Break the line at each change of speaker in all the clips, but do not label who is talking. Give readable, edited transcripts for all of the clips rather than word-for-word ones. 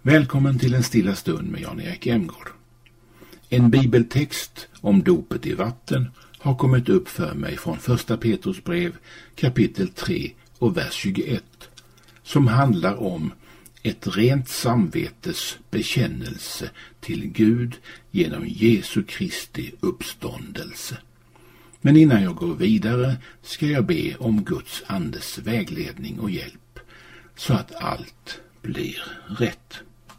Välkommen till en stilla stund med Jan-Erik Emgård. En bibeltext om dopet i vatten har kommit upp för mig från första Petrus brev kapitel 3 och vers 21 som handlar om ett rent samvetes bekännelse till Gud genom Jesu Kristi uppståndelse. Men innan jag går vidare ska jag be om Guds andes vägledning och hjälp så att allt blir rätt.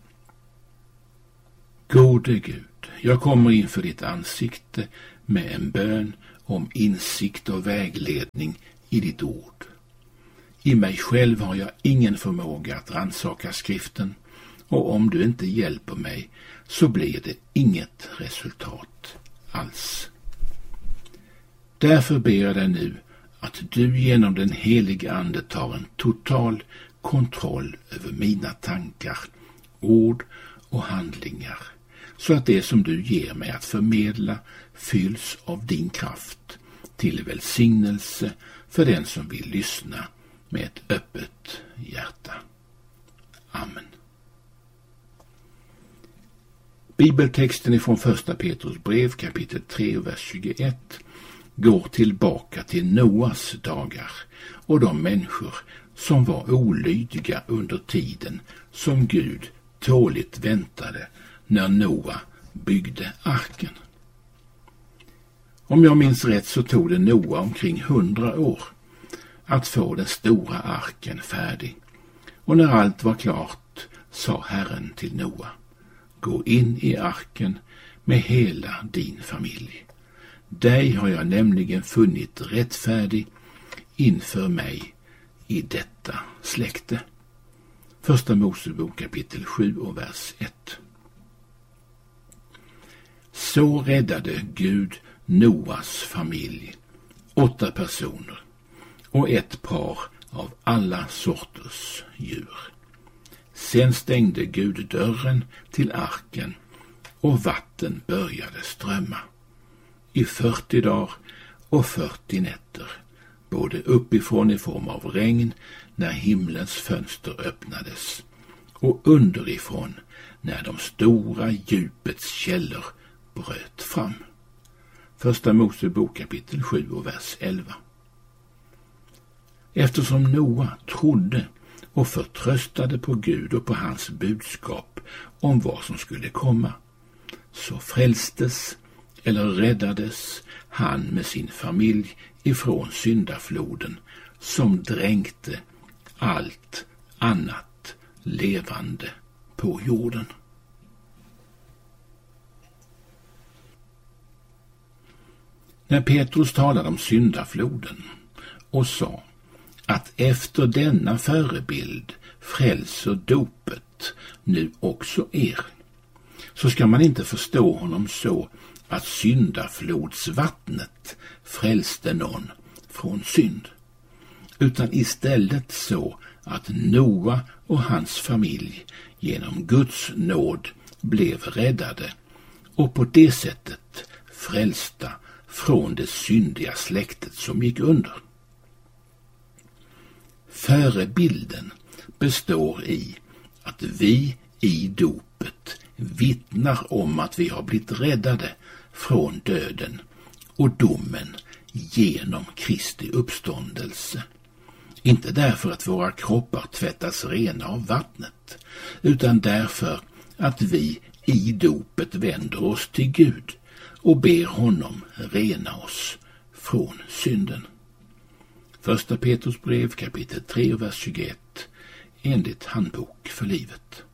Gode Gud, jag kommer inför ditt ansikte med en bön om insikt och vägledning i ditt ord. I mig själv har jag ingen förmåga att rannsaka skriften, och om du inte hjälper mig så blir det inget resultat alls. Därför ber jag dig nu att du genom den heliga ande tar en total kontroll över mina tankar, ord och handlingar, så att det som du ger mig att förmedla fylls av din kraft till välsignelse för den som vill lyssna med ett öppet hjärta. Amen. Bibeltexten ifrån första Petrus brev kapitel 3 vers 21 går tillbaka till Noas dagar och de människor som var olydiga under tiden som Gud tåligt väntade när Noa byggde arken. Om jag minns rätt så tog det Noa omkring 100 år att få den stora arken färdig. Och när allt var klart sa Herren till Noa: gå in i arken med hela din familj. Dig har jag nämligen funnit rättfärdig inför mig i detta släkte. Första Mosebok kapitel 7 och vers 1. Så räddade Gud Noas familj, 8 personer och ett par av alla sorters djur. Sen stängde Gud dörren till arken och vatten började strömma. I 40 dagar och 40 nätter, både uppifrån i form av regn när himlens fönster öppnades och underifrån när de stora djupets källor bröt fram. Första Mosebok kapitel 7 och vers 11. Eftersom Noa trodde och förtröstade på Gud och på hans budskap om vad som skulle komma, så frälstes eller räddades han med sin familj ifrån syndafloden som dränkte allt annat levande på jorden. När Petrus talade om syndafloden och sa att efter denna förebild frälser dopet nu också er, så ska man inte förstå honom så att syndaflodsvattnet frälste någon från synd, utan istället så att Noa och hans familj genom Guds nåd blev räddade och på det sättet frälsta från det syndiga släktet som gick under. Förebilden består i att vi i dopet vittnar om att vi har blivit räddade från döden och domen genom Kristi uppståndelse. Inte därför att våra kroppar tvättas rena av vattnet, utan därför att vi i dopet vänder oss till Gud och ber honom rena oss från synden. Första Petrus brev kapitel 3 vers 21 enligt Handbok för livet.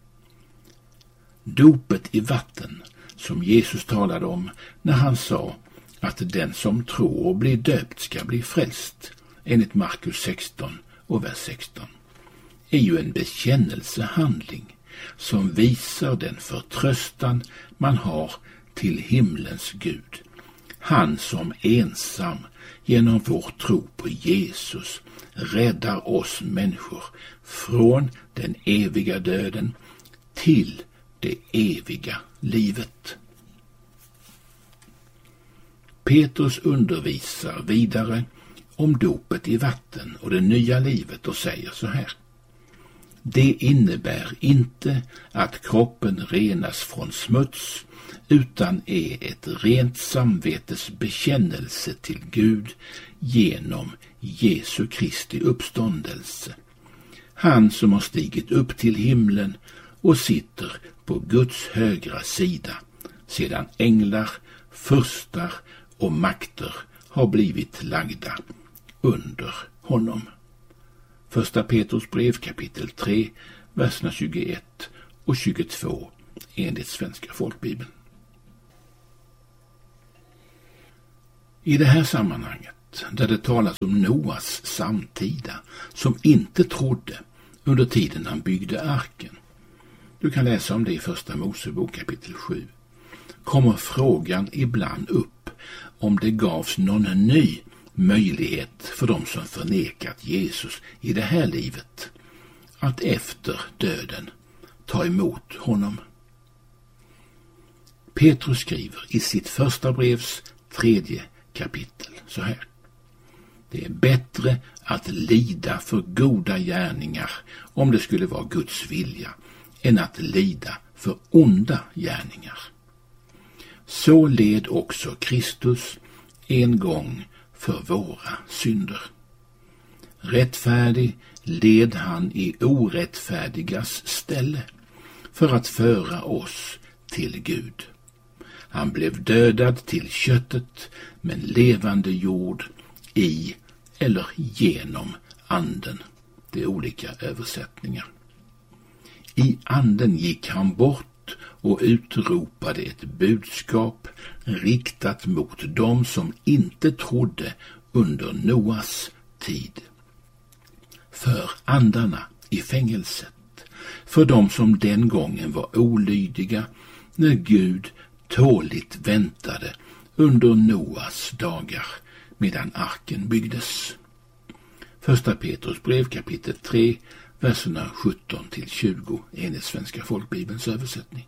Dopet i vatten som Jesus talade om när han sa att den som tror och blir döpt ska bli frälst enligt Markus 16 och vers 16 är ju en bekännelsehandling som visar den förtröstan man har till himlens Gud, han som ensam genom vår tro på Jesus räddar oss människor från den eviga döden till det eviga livet. Petrus undervisar vidare om dopet i vatten och det nya livet och säger så här: Det innebär inte att kroppen renas från smuts, utan är ett rent samvetes bekännelse till Gud genom Jesu Kristi uppståndelse. Han som har stigit upp till himlen och sitter på Guds högra sida, sedan änglar, furstar och makter har blivit lagda under honom. Första Petrus brev kapitel 3, verserna 21 och 22 enligt Svenska folkbibeln. I det här sammanhanget, där det talas om Noas samtida som inte trodde under tiden han byggde arken, du kan läsa om det i Första Mosebok kapitel 7, kommer frågan ibland upp om det gavs någon ny möjlighet för dem som förnekat Jesus i det här livet att efter döden ta emot honom. Petrus skriver i sitt första brevs 3:e kapitel så här: det är bättre att lida för goda gärningar om det skulle vara Guds vilja än att lida för onda gärningar. Så led också Kristus en gång för våra synder. Rättfärdig led han i orättfärdigas ställe för att föra oss till Gud. Han blev dödad till köttet men levande jord i eller genom anden. Det är olika översättningar. I anden gick han bort och utropade ett budskap riktat mot dem som inte trodde under Noas tid. För andarna i fängelset, för dem som den gången var olydiga när Gud tåligt väntade under Noas dagar medan arken byggdes. Första Petrus brev kapitel 3, verserna 17-20 enligt Svenska folkbibelns översättning.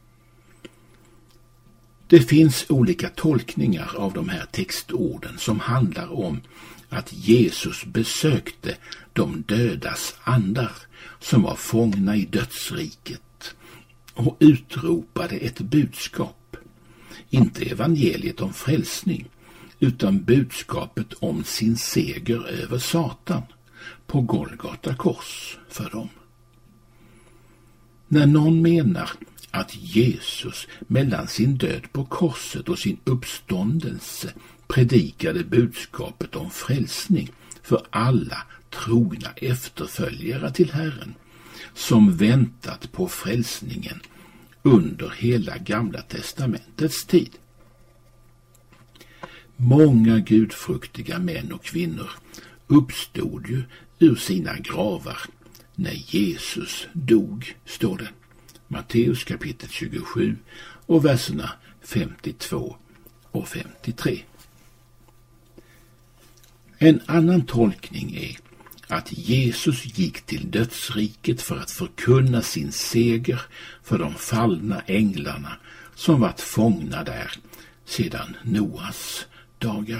Det finns olika tolkningar av de här textorden som handlar om att Jesus besökte de dödas andar som var fångna i dödsriket och utropade ett budskap. Inte evangeliet om frälsning, utan budskapet om sin seger över Satan på Golgata kors för dem. När någon menar att Jesus mellan sin död på korset och sin uppståndelse predikade budskapet om frälsning för alla trogna efterföljare till Herren, som väntat på frälsningen under hela Gamla testamentets tid. Många gudfruktiga män och kvinnor uppstod ju ur sina gravar när Jesus dog, står det. Matteus kapitel 27 och verserna 52 och 53. En annan tolkning är att Jesus gick till dödsriket för att förkunna sin seger för de fallna änglarna som varit fångna där sedan Noas dagar.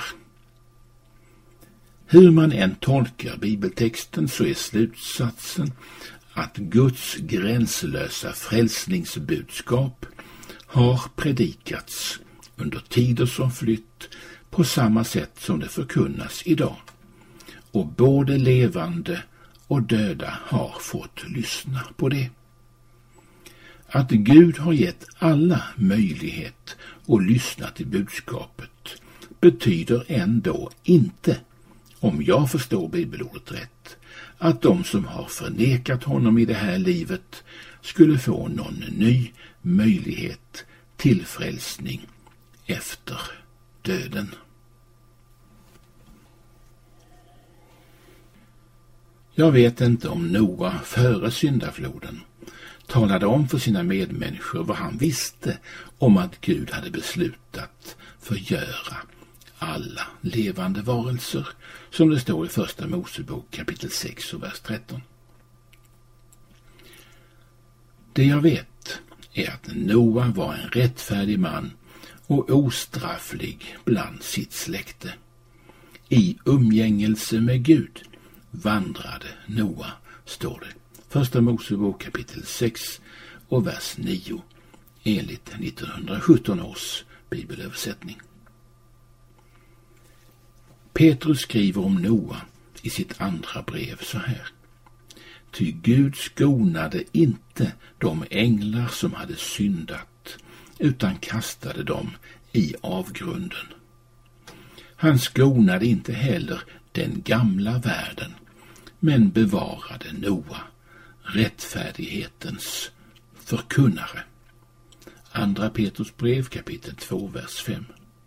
Hur man än tolkar bibeltexten så är slutsatsen att Guds gränslösa frälsningsbudskap har predikats under tider som flytt på samma sätt som det förkunnas idag. Och både levande och döda har fått lyssna på det. Att Gud har gett alla möjlighet att lyssna till budskapet betyder ändå inte, om jag förstår bibelordet rätt, att de som har förnekat honom i det här livet skulle få någon ny möjlighet till frälsning efter döden. Jag vet inte om Noa före syndafloden talade om för sina medmänniskor vad han visste om att Gud hade beslutat förgöra alla levande varelser, som det står i Första Mosebok kapitel 6 och vers 13. Det jag vet är att Noa var en rättfärdig man och ostrafflig bland sitt släkte. I umgängelse med Gud vandrade Noa, står det. Första Mosebok kapitel 6 och vers 9 enligt 1917 års bibelöversättning. Petrus skriver om Noa i sitt andra brev så här: Ty Gud skonade inte de änglar som hade syndat, utan kastade dem i avgrunden. Han skonade inte heller den gamla världen, men bevarade Noa, rättfärdighetens förkunnare. Andra Petrus brev kapitel 2 vers 5.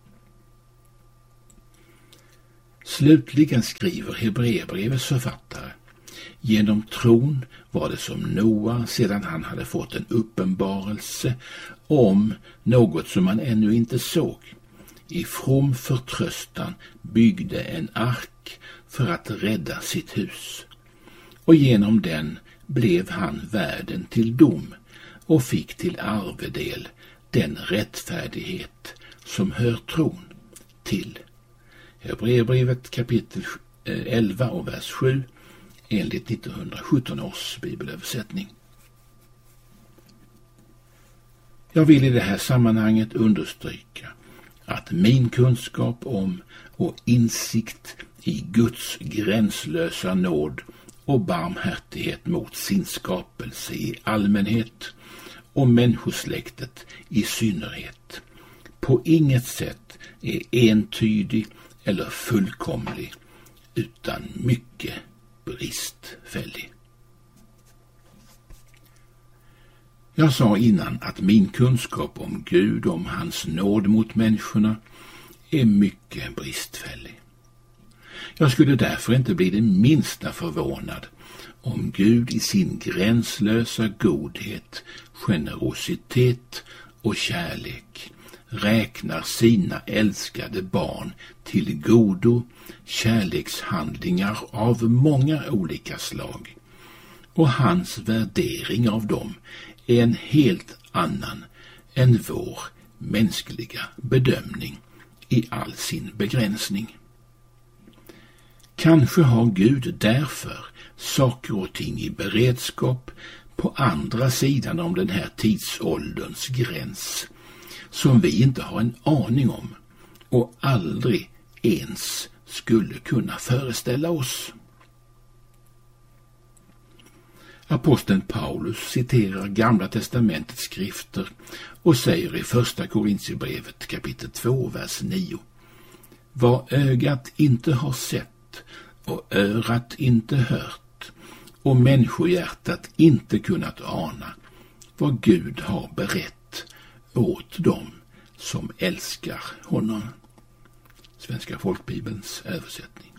Slutligen skriver Hebreerbrevets författare: Genom tron var det som Noa, sedan han hade fått en uppenbarelse om något som han ännu inte såg, i from förtröstan byggde en ark för att rädda sitt hus. Och genom den blev han världen till dom och fick till arvedel den rättfärdighet som hör tron till. Hebreerbrevet kapitel 11 och vers 7 enligt 1917 års bibelöversättning. Jag vill i det här sammanhanget understryka att min kunskap om och insikt i Guds gränslösa nåd och barmhärtighet mot sin skapelse i allmänhet och människosläktet i synnerhet på inget sätt är entydig eller fullkomlig, utan mycket bristfällig. Jag sa innan att min kunskap om Gud, om hans nåd mot människorna, är mycket bristfällig. Jag skulle därför inte bli det minsta förvånad om Gud i sin gränslösa godhet, generositet och kärlek räknar sina älskade barn till godo kärlekshandlingar av många olika slag, och hans värdering av dem är en helt annan än vår mänskliga bedömning i all sin begränsning. Kanske har Gud därför saker och ting i beredskap på andra sidan om den här tidsålderns gräns som vi inte har en aning om och aldrig ens skulle kunna föreställa oss. Aposteln Paulus citerar Gamla testamentets skrifter och säger i första Korintierbrevet kapitel 2 vers 9: Vad ögat inte har sett och örat inte hört och människohjärtat inte kunnat ana, vad Gud har berett åt dem som älskar honom. Svenska folkbibelns översättning.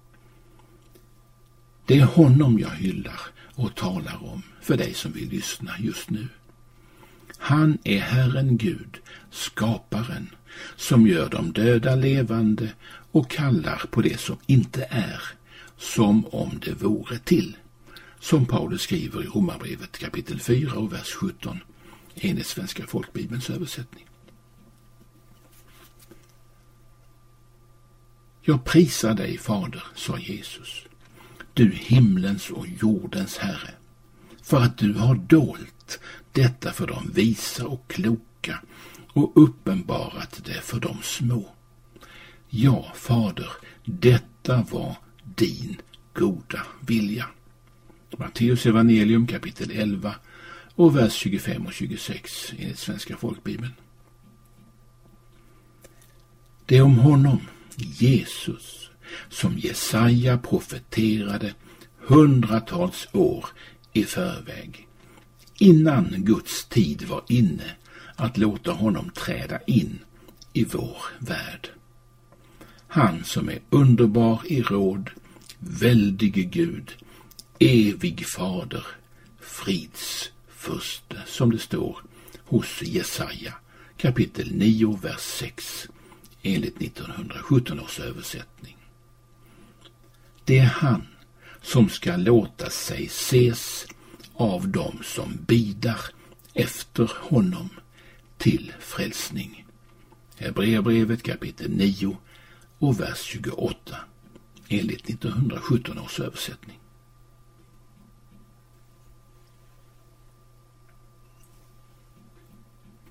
Det är honom jag hyllar och talar om för dig som vill lyssna just nu. Han är Herren Gud, skaparen, som gör de döda levande och kallar på det som inte är, som om det vore till. Som Paulus skriver i Romarbrevet kapitel 4 och vers 17 enligt Svenska folkbibelns översättning. Jag prisar dig, Fader, sa Jesus, du himlens och jordens Herre, för att du har dolt detta för de visa och kloka och uppenbarat det för de små. Ja, Fader, detta var din goda vilja. Matteus evangelium kapitel 11 och vers 25 och 26 enligt Svenska folkbibeln. Det är om honom, Jesus, som Jesaja profeterade hundratals år i förväg, innan Guds tid var inne att låta honom träda in i vår värld. Han som är underbar i råd, väldige Gud, evig fader, frids furste, som det står hos Jesaja kapitel 9 vers 6 enligt 1917 års översättning. Det är han som ska låta sig ses av dem som bidar efter honom till frälsning. Hebreerbrevet kapitel 9 och vers 28 enligt 1917 års översättning.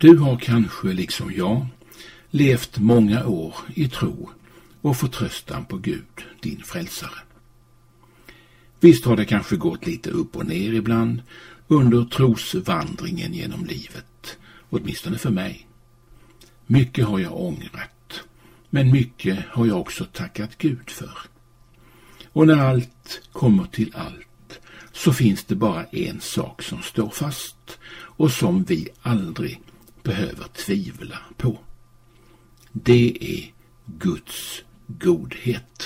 Du har kanske liksom jag levt många år i tro och förtröstan på Gud, din frälsare. Visst har det kanske gått lite upp och ner ibland under trosvandringen genom livet, åtminstone för mig. Mycket har jag ångrat, men mycket har jag också tackat Gud för. Och när allt kommer till allt så finns det bara en sak som står fast och som vi aldrig behöver tvivla på. Det är Guds godhet.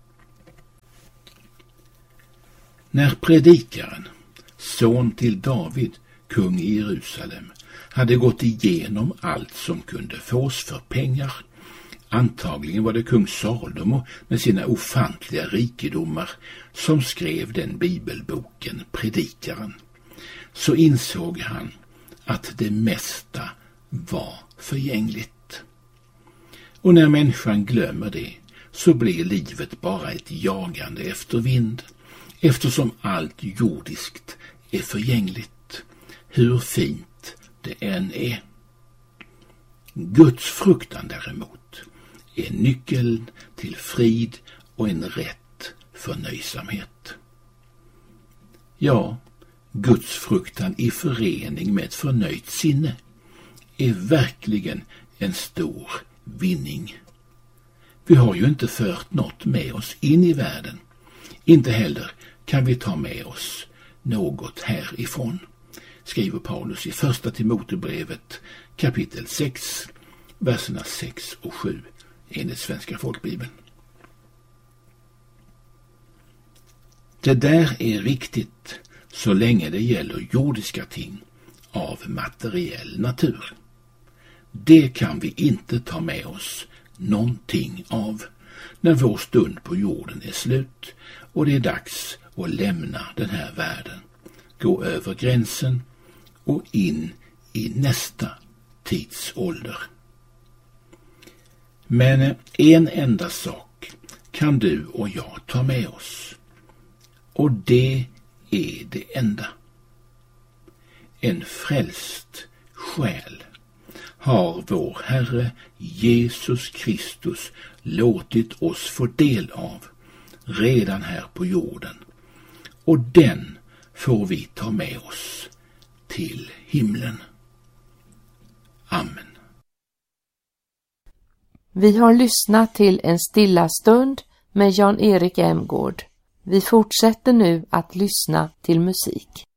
När predikaren, son till David, kung i Jerusalem, hade gått igenom allt som kunde fås för pengar, antagligen var det kung Salomo med sina ofantliga rikedomar som skrev den bibelboken Predikaren, så insåg han att det mesta var förgängligt. Och när människan glömmer det så blir livet bara ett jagande efter vind, eftersom allt jordiskt är förgängligt, hur fint det än är. Guds fruktan däremot är nyckeln till frid och en rätt förnöjsamhet. Ja, Guds fruktan i förening med ett förnöjt sinne är verkligen en stor vinning. Vi har ju inte fört något med oss in i världen. Inte heller kan vi ta med oss något härifrån, skriver Paulus i första Timoteusbrevet kapitel 6, verserna 6 och 7 enligt Svenska folkbibeln. Det där är riktigt så länge det gäller jordiska ting av materiell natur. Det kan vi inte ta med oss någonting av när vår stund på jorden är slut och det är dags att lämna den här världen, gå över gränsen och in i nästa tidsålder. Men en enda sak kan du och jag ta med oss, och det är det enda. En frälst själ har vår Herre Jesus Kristus låtit oss få del av redan här på jorden, och den får vi ta med oss till himlen. Amen.
Vi har lyssnat till en stilla stund med Jan-Erik Emgård. Vi fortsätter nu att lyssna till musik.